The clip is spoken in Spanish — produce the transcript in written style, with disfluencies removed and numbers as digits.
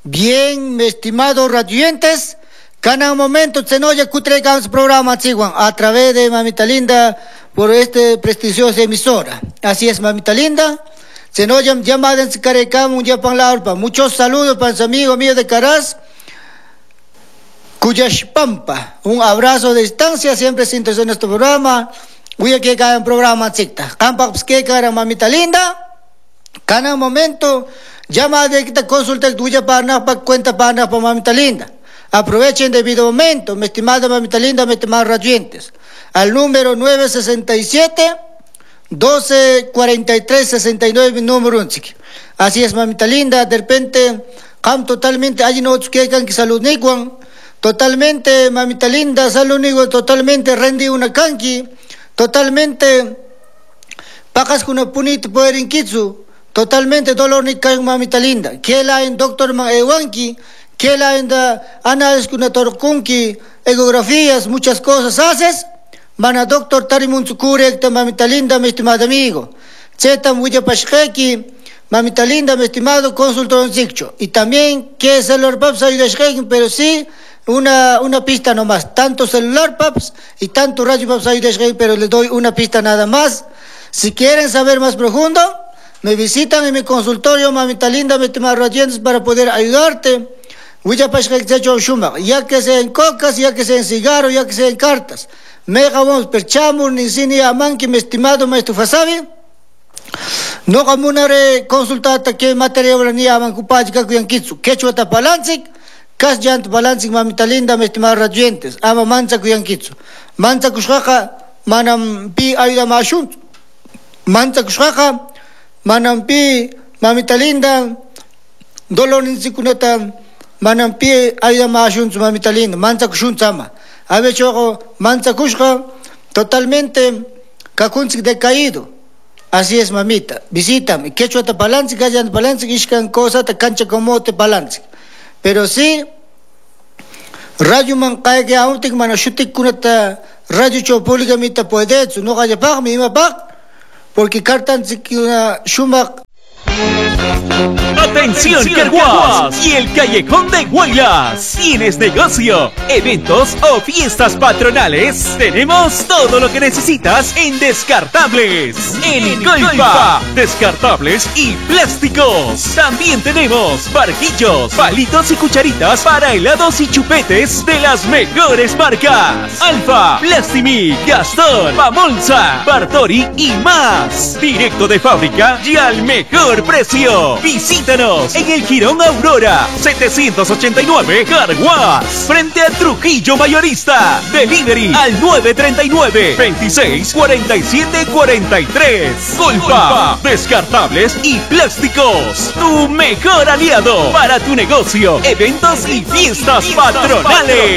Bien, mi estimado radioyentes, cada momento se nos escucha programa a través de Mamita Linda por este prestigiosa emisora. Así es, Mamita Linda. Se nos llama en Carecam, un Yapan Laurpa. Muchos saludos para los amigos míos de Caraz, Cuyashpampa. Un abrazo de distancia, siempre se interesó en este programa. Voy a que cada un programa chicta. Campas que cara Mamita Linda. Cada momento llama de esta consulta tuya para cuenta para Mamita Linda. Aprovechen debido momento, mi estimada Mamita Linda, mi estimados radioyentes. Al número 967 1243 69 número 11. Así es, Mamita Linda, de repente totalmente allí no que salud niguan. Totalmente, Mamita Linda, salud niguan, totalmente rendi una canqui, totalmente pagas con una punita poder en kitsu. Totalmente dolor ni cae Mamita Linda. Que la en doctor Ewanki, que la en análisis con torkunki, ecografías, muchas cosas haces. Mana doctor Tarimun Tsukure, Mamita Linda, mi estimado amigo. Cheta Muya Pashkeki, Mamita Linda, mi estimado consultor en Sikcho. Y también que celular paps ayuda, pero sí una pista nomás. Tanto celular paps y tanto radio paps ayuda, pero les doy una pista nada más. Si quieren saber más profundo, me visitan en mi consultorio, Mamita Linda, mi estimado radioyentes, para poder ayudarte. Ya que sea en cocas, ya que sea en cigarro, ya que sea en cartas. Me vamos perchamos, ni sini amanki, mi estimado maestro Fasabi. No como una consulta que material ni aman cupachica cuyan kitsu. Quechua tapalancic, cas jant balancic, Mamita Linda, mi estimado radioyentes. Ama mancha cuyan kitsu. Mancha kushaka, manam pi ayuda mashunt. Mancha kushaka, manampi, Mamita Linda, dolor en sikuneta, manampi, ayuda más Mamita Linda, mancha kushun sama. A ver, choco, mancha kushka, totalmente, kakunsik decaído. Así es, mamita. Visítame. Quechua te balance, gallan balance, ishkan cosa, te cancha como te balance. Pero sí, radio man cae que aún te manashutik kunata, radio chopólica mita puede, no gaya pag, mi ima pag. Porque cartan una shumak. Atención Carguas y el Callejón de Guaylas. ¿Tienes negocio, eventos o fiestas patronales? Tenemos todo lo que necesitas en Descartables. En Golfa, descartables y plásticos. También tenemos barquillos, palitos y cucharitas para helados y chupetes de las mejores marcas: Alfa, Plastimi, Gastón, Pamolza, Bartori y más. Directo de fábrica y al mejor precio. Visítanos en el Jirón Aurora 789 Carguas, frente a Trujillo Mayorista. Delivery al 939 26 47 43. Golfa, descartables y plásticos, tu mejor aliado para tu negocio, eventos y fiestas patronales.